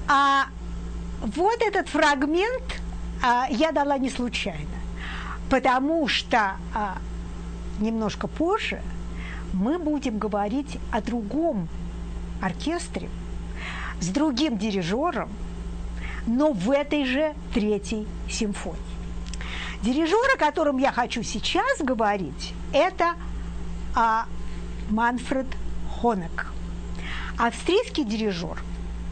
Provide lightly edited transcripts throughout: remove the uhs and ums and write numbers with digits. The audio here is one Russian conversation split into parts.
А вот этот фрагмент я дала не случайно, потому что немножко позже мы будем говорить о другом оркестре с другим дирижером, но в этой же третьей симфонии. Дирижер, о котором я хочу сейчас говорить, это Манфред Хонек, австрийский дирижер,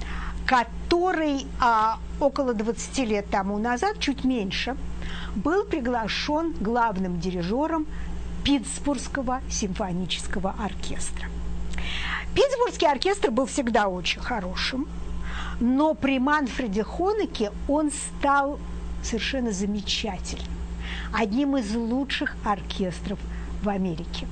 который около 20 лет тому назад, чуть меньше, был приглашен главным дирижером Питтсбургского симфонического оркестра. Питтсбургский оркестр был всегда очень хорошим, но при Манфреде Хонеке он стал совершенно замечательным, одним из лучших оркестров в Америке.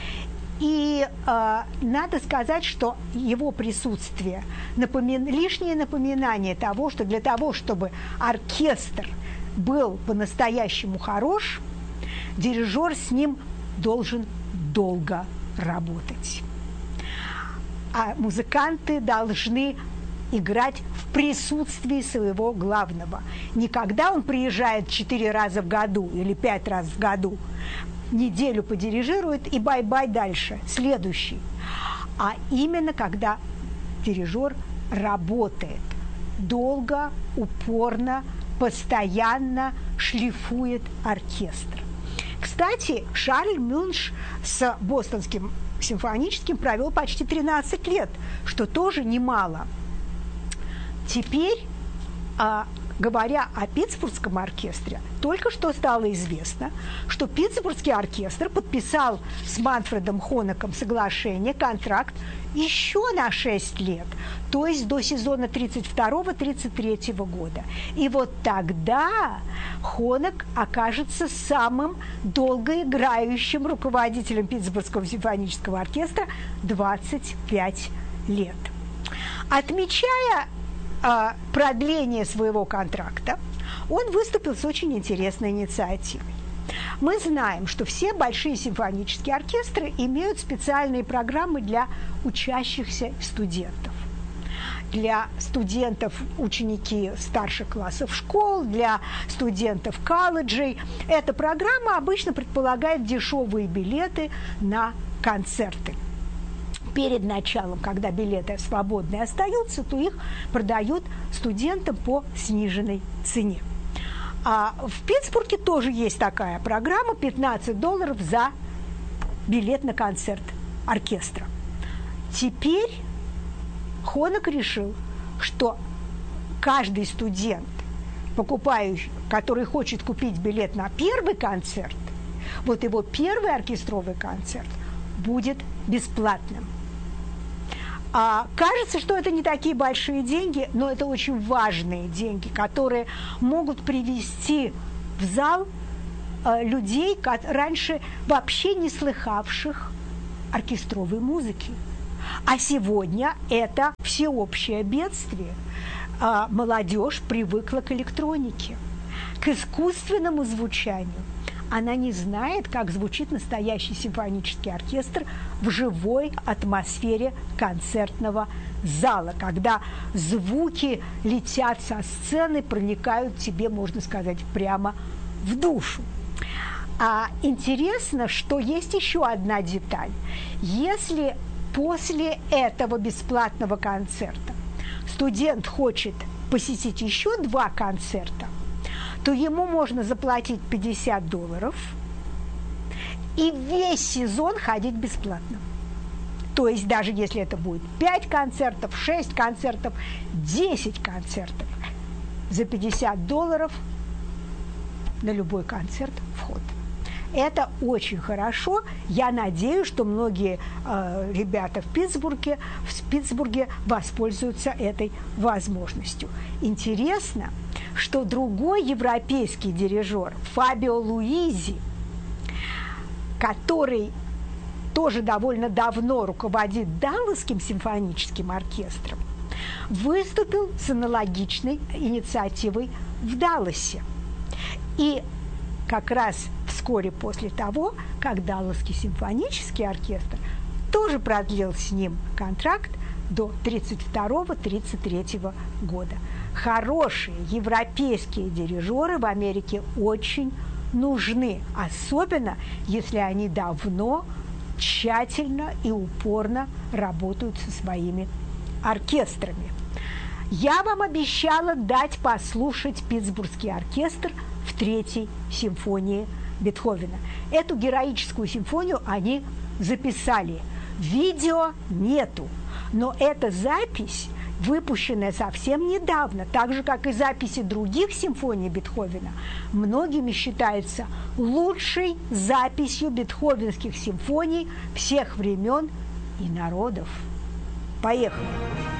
И надо сказать, что его присутствие лишнее напоминание того, что для того, чтобы оркестр был по-настоящему хорош, дирижер с ним должен долго работать. А музыканты должны играть в присутствии своего главного. Не когда он приезжает 4 раза в году или 5 раз в году, неделю подирижирует и бай-бай дальше, следующий. А именно когда дирижер работает долго, упорно, постоянно шлифует оркестр. Кстати, Шарль Мюнш с Бостонским симфоническим провел почти 13 лет, что тоже немало. Теперь, говоря о Питтсбургском оркестре, только что стало известно, что Питтсбургский оркестр подписал с Манфредом Хонеком соглашение, контракт еще на 6 лет, то есть до сезона 1932-1933 года. И вот тогда Хонек окажется самым долгоиграющим руководителем Питтсбургского симфонического оркестра 25 лет. Отмечая продление своего контракта, он выступил с очень интересной инициативой. Мы знаем, что все большие симфонические оркестры имеют специальные программы для учащихся студентов. Для студентов ученики старших классов школ, для студентов колледжей. Эта программа обычно предполагает дешевые билеты на концерты. Перед началом, когда билеты свободные остаются, то их продают студентам по сниженной цене. А в Питтсбурге тоже есть такая программа, $15 за билет на концерт оркестра. Теперь Хонек решил, что каждый студент, покупающий, который хочет купить билет на первый концерт, вот его первый оркестровый концерт будет бесплатным. Кажется, что это не такие большие деньги, но это очень важные деньги, которые могут привести в зал людей, раньше вообще не слыхавших оркестровой музыки. А сегодня это всеобщее бедствие. Молодежь привыкла к электронике, к искусственному звучанию. Она не знает, как звучит настоящий симфонический оркестр в живой атмосфере концертного зала, когда звуки летят со сцены, проникают тебе, можно сказать, прямо в душу. Интересно, что есть еще одна деталь. Если после этого бесплатного концерта студент хочет посетить еще 2 концерта, то ему можно заплатить $50 и весь сезон ходить бесплатно. То есть даже если это будет 5 концертов, 6 концертов, 10 концертов, за $50 на любой концерт вход. Это очень хорошо. Я надеюсь, что многие ребята в Питтсбурге воспользуются этой возможностью. Интересно, что другой европейский дирижер Фабио Луизи, который тоже довольно давно руководит Далласским симфоническим оркестром, выступил с аналогичной инициативой в Далласе. И как раз вскоре после того, как Далласский симфонический оркестр тоже продлил с ним контракт до 1932-1933 года. Хорошие европейские дирижеры в Америке очень нужны, особенно если они давно, тщательно и упорно работают со своими оркестрами. Я вам обещала дать послушать Питтсбургский оркестр в Третьей симфонии Бетховена. Эту героическую симфонию они записали. Видео нету, но эта запись, выпущенная совсем недавно, так же, как и записи других симфоний Бетховена, многими считается лучшей записью бетховенских симфоний всех времен и народов. Поехали!